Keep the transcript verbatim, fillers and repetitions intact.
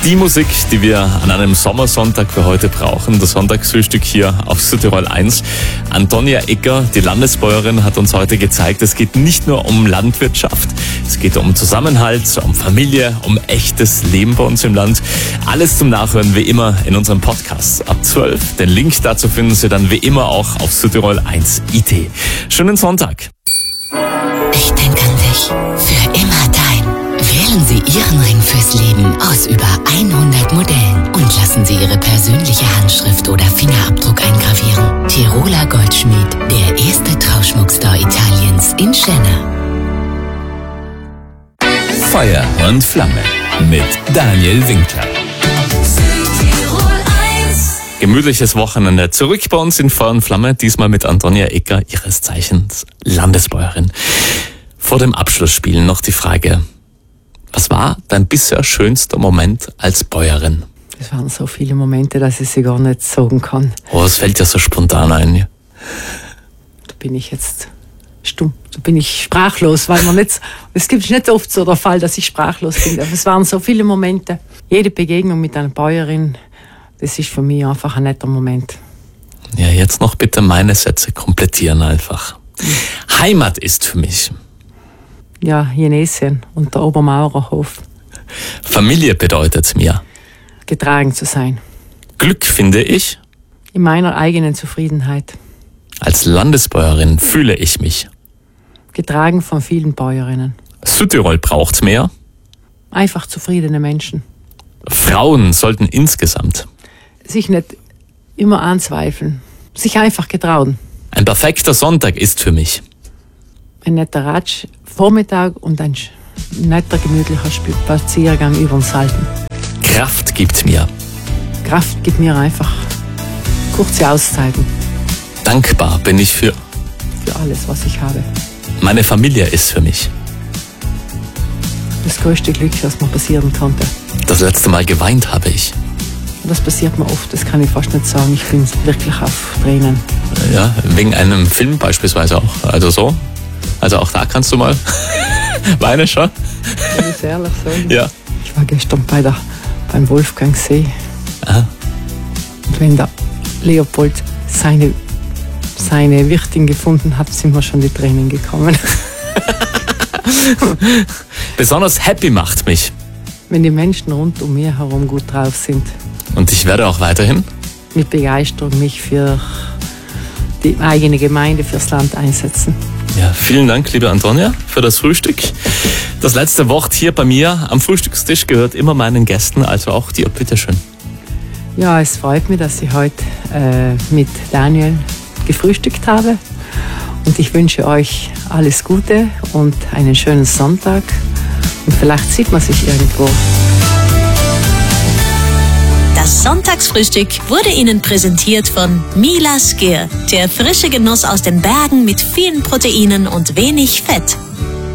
Die Musik, die wir an einem Sommersonntag für heute brauchen, das Sonntagsfrühstück hier auf Südtirol eins. Antonia Egger, die Landesbäuerin, hat uns heute gezeigt, es geht nicht nur um Landwirtschaft, es geht um Zusammenhalt, um Familie, um echtes Leben bei uns im Land. Alles zum Nachhören wie immer in unserem Podcast ab zwölf. Den Link dazu finden Sie dann wie immer auch auf Südtirol eins punkt I T. Schönen Sonntag. Ich denke an dich. Für immer dein. Wählen Sie Ihren Ring fürs Leben aus über hundert Modellen und lassen Sie Ihre persönliche Handschrift oder Fingerabdruck eingravieren. Tiroler Goldschmied, der erste Trauschmuckstore Italiens in Schenna. Feuer und Flamme mit Daniel Winkler. Gemütliches Wochenende zurück bei uns in Feuer und Flamme, diesmal mit Antonia Egger, ihres Zeichens Landesbäuerin. Vor dem Abschlussspiel noch die Frage: Was war dein bisher schönster Moment als Bäuerin? Es waren so viele Momente, dass ich sie gar nicht sagen kann. Oh, es fällt ja so spontan ein. Ja. Da bin ich jetzt stumm, da bin ich sprachlos, weil man nicht, es gibt nicht oft so der Fall, dass ich sprachlos bin. Aber es waren so viele Momente. Jede Begegnung mit einer Bäuerin, das ist für mich einfach ein netter Moment. Ja, jetzt noch bitte meine Sätze komplettieren einfach. Mhm. Heimat ist für mich. Ja, Jenesien und der Obermaurerhof. Familie bedeutet mir. Getragen zu sein. Glück finde ich. In meiner eigenen Zufriedenheit. Als Landesbäuerin fühle ich mich. Getragen von vielen Bäuerinnen. Südtirol braucht mehr. Einfach zufriedene Menschen. Frauen sollten insgesamt sich nicht immer anzweifeln. Sich einfach getrauen. Ein perfekter Sonntag ist für mich ein netter Ratsch Vormittag und ein netter, gemütlicher Spaziergang über den Salten. Kraft gibt mir. Kraft gibt mir einfach kurze Auszeiten. Dankbar bin ich für für alles, was ich habe. Meine Familie ist für mich das größte Glück, was mir passieren konnte. Das letzte Mal geweint habe ich. Das passiert mir oft, das kann ich fast nicht sagen. Ich bin wirklich auf Tränen. Ja, wegen einem Film beispielsweise auch. Also so. Also auch da kannst du mal weinen schon. Kann ich ehrlich sagen? Ja. Ich war gestern bei der, beim Wolfgang See. Aha. Und wenn der Leopold seine, seine Wirtin gefunden hat, sind mir schon die Tränen gekommen. Besonders happy macht mich, wenn die Menschen rund um mir herum gut drauf sind. Und ich werde auch weiterhin mit Begeisterung mich für die eigene Gemeinde, fürs Land einsetzen. Ja, vielen Dank, liebe Antonia, für das Frühstück. Das letzte Wort hier bei mir am Frühstückstisch gehört immer meinen Gästen, also auch dir. Bitteschön. Ja, es freut mich, dass ich heute äh, mit Daniel gefrühstückt habe. Und ich wünsche euch alles Gute und einen schönen Sonntag. Und vielleicht sieht man sich irgendwo. Das Sonntagsfrühstück wurde Ihnen präsentiert von Mila Skyr, der frische Genuss aus den Bergen mit vielen Proteinen und wenig Fett.